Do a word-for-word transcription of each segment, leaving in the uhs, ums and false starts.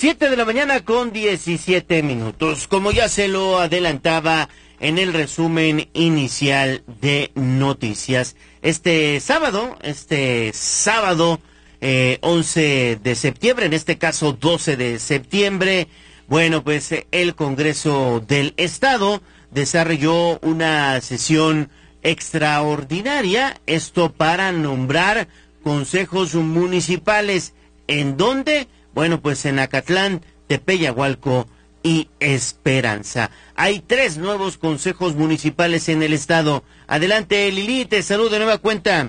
Siete de la mañana con diecisiete minutos. Como ya se lo adelantaba en el resumen inicial de noticias, este sábado, este sábado eh, once de septiembre, en este caso doce de septiembre, bueno, pues el Congreso del Estado desarrolló una sesión extraordinaria, esto para nombrar consejos municipales. ¿En dónde? Bueno, pues en Acatlán, Tepeyagualco y Esperanza. Hay tres nuevos consejos municipales en el estado. Adelante, Lili, te saludo de nueva cuenta.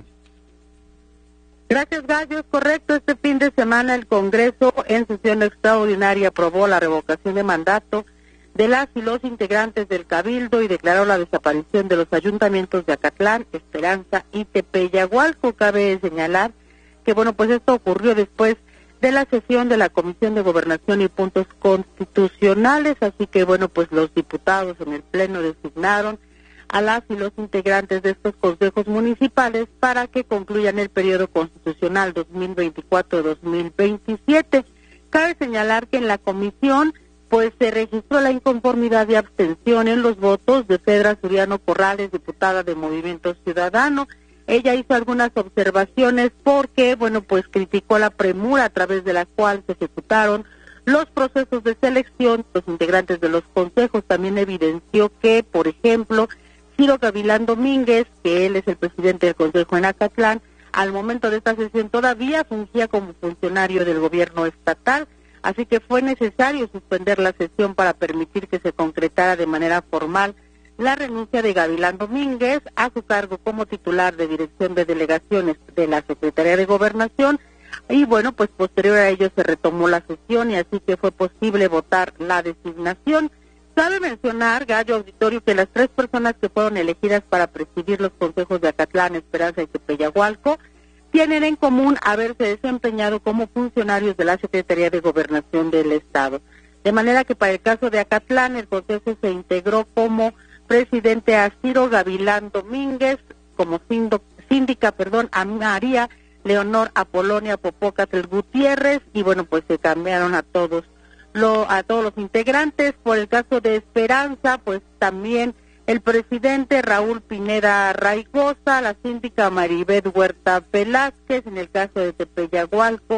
Gracias, Gallo. Es correcto. Este fin de semana el Congreso, en sesión extraordinaria, aprobó la revocación de mandato de las y los integrantes del Cabildo y declaró la desaparición de los ayuntamientos de Acatlán, Esperanza y Tepeyagualco. Cabe señalar que, bueno, pues esto ocurrió después de la sesión de la Comisión de Gobernación y Puntos Constitucionales, así que, bueno, pues los diputados en el Pleno designaron a las y los integrantes de estos consejos municipales para que concluyan el periodo constitucional dos mil veinticuatro dos mil veintisiete. Cabe señalar que en la comisión pues se registró la inconformidad y abstención en los votos de Fedra Suriano Corrales, diputada de Movimiento Ciudadano. Ella hizo algunas observaciones porque, bueno, pues criticó la premura a través de la cual se ejecutaron los procesos de selección de los integrantes de los consejos. También evidenció que, por ejemplo, Ciro Gavilán Domínguez, que él es el presidente del Consejo en Acatlán, al momento de esta sesión todavía fungía como funcionario del gobierno estatal, así que fue necesario suspender la sesión para permitir que se concretara de manera formal la renuncia de Gavilán Domínguez a su cargo como titular de Dirección de Delegaciones de la Secretaría de Gobernación, y bueno, pues posterior a ello se retomó la sesión y así que fue posible votar la designación. Cabe mencionar, Gallo Auditorio, que las tres personas que fueron elegidas para presidir los consejos de Acatlán, Esperanza y Tepeyagualco tienen en común haberse desempeñado como funcionarios de la Secretaría de Gobernación del Estado. De manera que para el caso de Acatlán, el consejo se integró como presidente a Ciro Gavilán Domínguez, como síndica, perdón, a María Leonor Apolonia Popocatl Gutiérrez, y bueno, pues se cambiaron a todos lo, a todos los integrantes. Por el caso de Esperanza, pues también el presidente Raúl Pineda Raigosa, la síndica Maribeth Huerta Velázquez. En el caso de Tepeyagualco,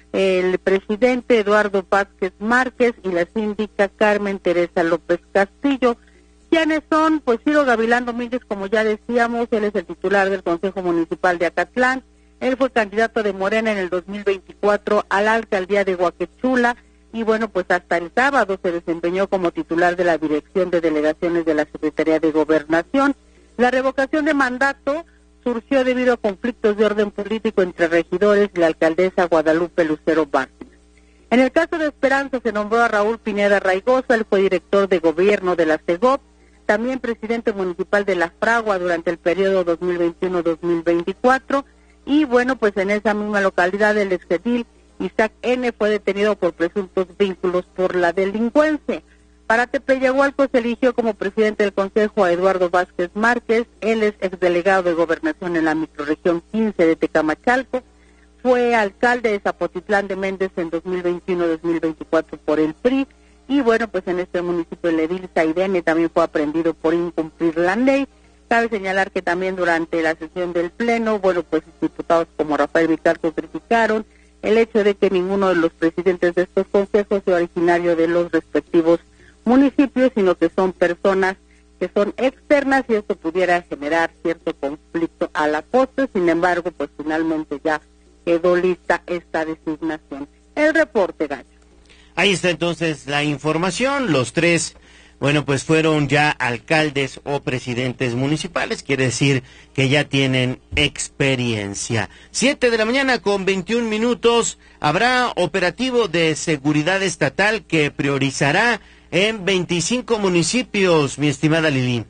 el presidente Eduardo Vázquez Márquez y la síndica Carmen Teresa López Castillo. ¿Quiénes son? Pues Ciro Gavilán Domínguez, como ya decíamos, él es el titular del Consejo Municipal de Acatlán. Él fue candidato de Morena en el dos mil veinticuatro a la alcaldía de Huaquechula y bueno, pues hasta el sábado se desempeñó como titular de la Dirección de Delegaciones de la Secretaría de Gobernación. La revocación de mandato surgió debido a conflictos de orden político entre regidores y la alcaldesa Guadalupe Lucero Bárcenas. En el caso de Esperanza se nombró a Raúl Pineda Raigosa, él fue director de gobierno de la CEGOP, también presidente municipal de La Fragua durante el periodo dos mil veintiuno dos mil veinticuatro, y bueno, pues en esa misma localidad el exedil Isaac N. fue detenido por presuntos vínculos por la delincuencia. Para Tepeyagualco se eligió como presidente del Consejo a Eduardo Vázquez Márquez, él es exdelegado de Gobernación en la microrregión quince de Tecamachalco, fue alcalde de Zapotitlán de Méndez en dos mil veintiuno dos mil veinticuatro por el P R I, y bueno, pues en este municipio el edil Saidene también fue aprendido por incumplir la ley. Cabe señalar que también durante la sesión del Pleno, bueno, pues diputados como Rafael Vicarco criticaron el hecho de que ninguno de los presidentes de estos consejos sea originario de los respectivos municipios, sino que son personas que son externas y esto pudiera generar cierto conflicto a la postre. Sin embargo, pues finalmente ya quedó lista esta designación. El reporte, Gallo. Ahí está entonces la información. Los tres, bueno, pues fueron ya alcaldes o presidentes municipales, quiere decir que ya tienen experiencia. Siete de la mañana con veintiún minutos, habrá operativo de seguridad estatal que priorizará en veinticinco municipios, mi estimada Lili.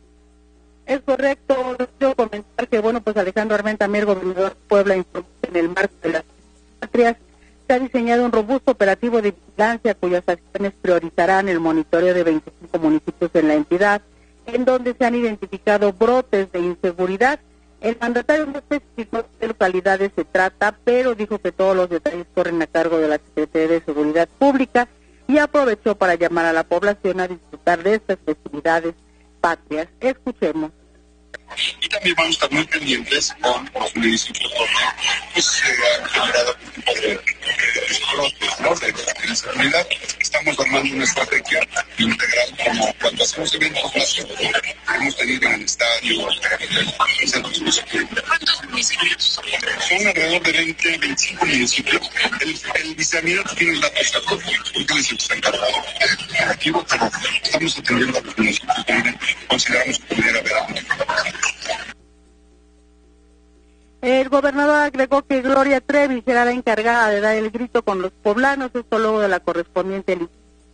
Es correcto, quiero comentar que, bueno, pues Alejandro Armenta Mier, gobernador de Puebla, informó en el marco de las patrias se ha diseñado un robusto operativo de vigilancia cuyas acciones priorizarán el monitoreo de veinticinco municipios en la entidad, en donde se han identificado brotes de inseguridad. El mandatario no especificó de qué localidades se trata, pero dijo que todos los detalles corren a cargo de la Secretaría de Seguridad Pública y aprovechó para llamar a la población a disfrutar de estas festividades patrias. Escuchemos. Y también vamos a estar muy pendientes con los municipios donde pues, se ha generado algún tipo de, de, de, de, de, de seguridad. Estamos armando una estrategia integral como cuando hacemos eventos masivos que hemos tenido en el estadio, en centros musicales. ¿Cuántos municipios? Son alrededor de veinte, veinticinco municipios. El, el vicealmirante tiene el dato exacto porque él es el que está encargado del operativo, pero estamos atendiendo a los municipios donde consideramos que pudiera haber algún tipo de problema. El gobernador agregó que Gloria Trevi será la encargada de dar el grito con los poblanos, esto luego de la correspondiente lista.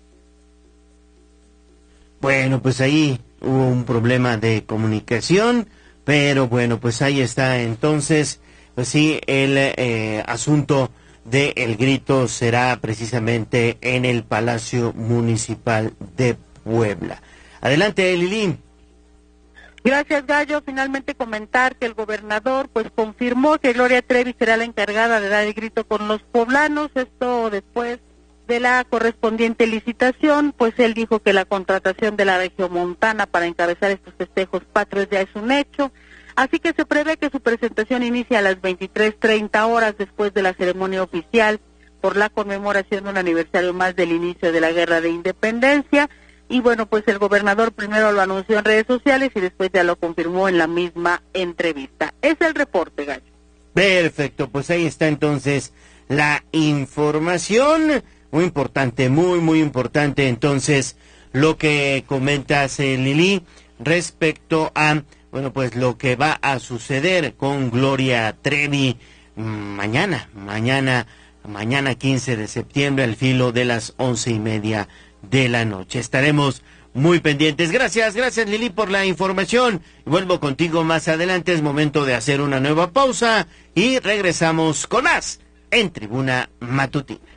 Bueno, pues ahí hubo un problema de comunicación, pero bueno, pues ahí está entonces, pues sí, el eh, asunto del grito será precisamente en el Palacio Municipal de Puebla. Adelante, Lili. Gracias, Gallo. Finalmente comentar que el gobernador pues confirmó que Gloria Trevi será la encargada de dar el grito con los poblanos, esto después de la correspondiente licitación, pues él dijo que la contratación de la regiomontana para encabezar estos festejos patrios ya es un hecho, así que se prevé que su presentación inicie a las veintitrés treinta horas después de la ceremonia oficial por la conmemoración de un aniversario más del inicio de la Guerra de Independencia. Y bueno, pues el gobernador primero lo anunció en redes sociales y después ya lo confirmó en la misma entrevista. Es el reporte, Gallo. Perfecto, pues ahí está entonces la información. Muy importante, muy, muy importante entonces lo que comentas, eh, Lili, respecto a, bueno, pues lo que va a suceder con Gloria Trevi mañana, mañana, mañana quince de septiembre al filo de las once y media de la noche. Estaremos muy pendientes. Gracias, gracias Lili por la información. Vuelvo contigo más adelante. Es momento de hacer una nueva pausa y regresamos con más en Tribuna Matutina.